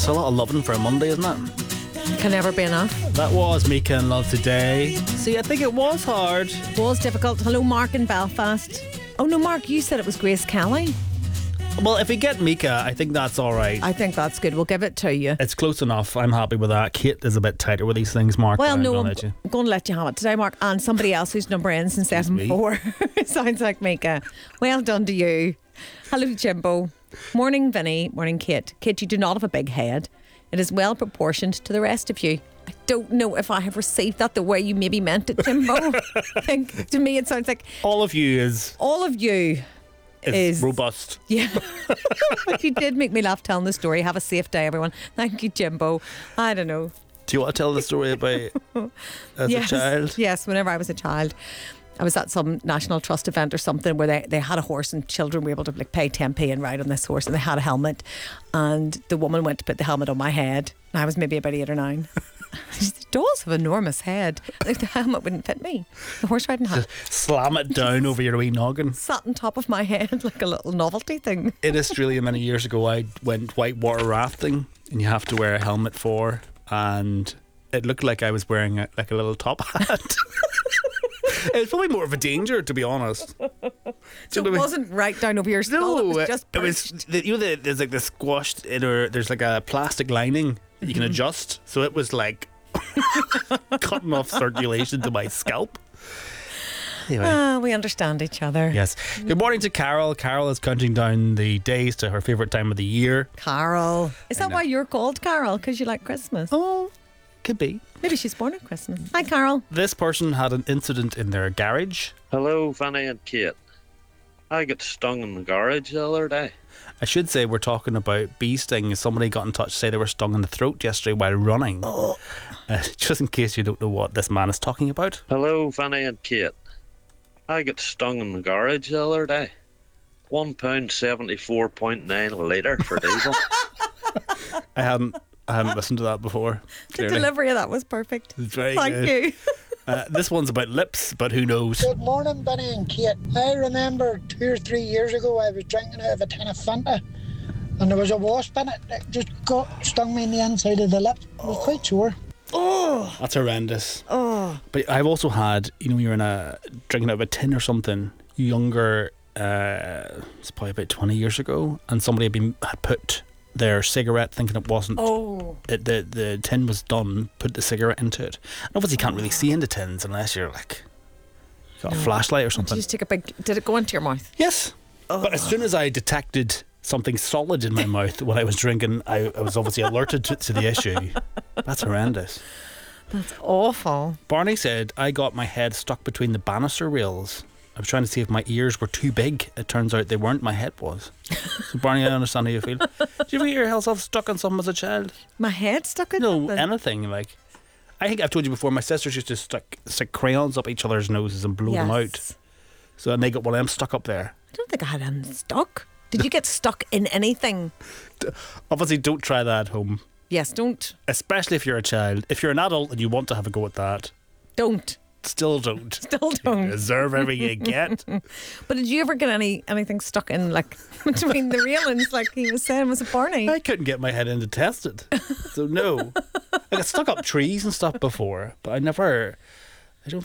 It's a lot of loving for a Monday, isn't it? Can never be enough. That was Mika in Love Today. See, I think it was hard. It was difficult. Hello, Mark in Belfast. Oh no, Mark, you said it was Grace Kelly. Well, if we get Mika, I think that's all right. I think that's good. We'll give it to you. It's close enough. I'm happy with that. Kate is a bit tighter with these things, Mark. Well, no, I'm going to let you have it today, Mark. And somebody else whose number ends in 74. Sounds like Mika. Well done to you. Hello, Jimbo. Morning, Vinny. Morning, Kate. Kate, you do not have a big head. It is well proportioned to the rest of you. I don't know if I have received that the way you maybe meant it, Jimbo. I think to me it sounds like all of you is robust. Yeah. But you did make me laugh telling the story. Have a safe day, everyone. Thank you, Jimbo. I don't know. Do you want to tell the story about as a child? Yes, whenever I was a child, I was at some National Trust event or something where they had a horse and children were able to pay 10p and ride on this horse, and they had a helmet, and the woman went to put the helmet on my head, and I was maybe about 8 or 9. She said, "Dolls have an enormous head. Like the helmet wouldn't fit me. The horse riding hat." Just slam it down over your wee noggin. Sat on top of my head like a little novelty thing. In Australia many years ago, I went whitewater rafting, and you have to wear a helmet and it looked like I was wearing a little top hat. It's probably more of a danger, to be honest. So it wasn't right down over your skull. No, it was just there's like the squashed inner. There's like a plastic lining that you can adjust. So it was like cutting off circulation to my scalp. Anyway. We understand each other. Yes. Good morning to Carol. Carol is counting down the days to her favourite time of the year. Carol. Is that why you're called Carol? Because you like Christmas? Oh, could be. Maybe she's born at Christmas. Hi, Carol. This person had an incident in their garage. Hello, Vinny and Kate. I got stung in the garage the other day. I should say we're talking about bee stings. Somebody got in touch to say they were stung in the throat yesterday while running. Oh. Just in case you don't know what this man is talking about. Hello, Vinny and Kate. I got stung in the garage the other day. £1.74.9 a litre for diesel. I hadn't listened to that before. The delivery of that was perfect. Very Thank good. you. This one's about lips, but who knows? Good morning, Benny and Kate. I remember 2 or 3 years ago I was drinking out of a tin of Fanta and there was a wasp in it that just stung me in the inside of the lip. It was quite sore. Oh, that's horrendous. Oh, but I've also had, when you're drinking out of a tin or something, younger, it's probably about 20 years ago, and somebody had put their cigarette, thinking it wasn't. Oh. The tin was done, put the cigarette into it. And obviously you can't really see into tins unless you're got a flashlight or something. Did you just take a big, did it go into your mouth? Yes. Oh. But as soon as I detected something solid in my mouth when I was drinking, I was obviously alerted to the issue. That's horrendous. That's awful. Barney said, I got my head stuck between the banister rails. I was trying to see if my ears were too big. It turns out they weren't. My head was. So Barney, I understand how you feel. Did you ever get yourself stuck on something as a child? My head stuck in something? No, anything. Like, I think I've told you before, my sisters used to stick crayons up each other's noses and blow them out. So and they got one of them stuck up there. I don't think I had them stuck. Did you get stuck in anything? Obviously, don't try that at home. Yes, don't. Especially if you're a child. If you're an adult and you want to have a go at that, don't. Still don't. Still don't. You deserve everything you get. But did you ever get anything stuck in, between the railings, like he was saying, was it Barney? I couldn't get my head in to test it. So no. I got stuck up trees and stuff before, but I never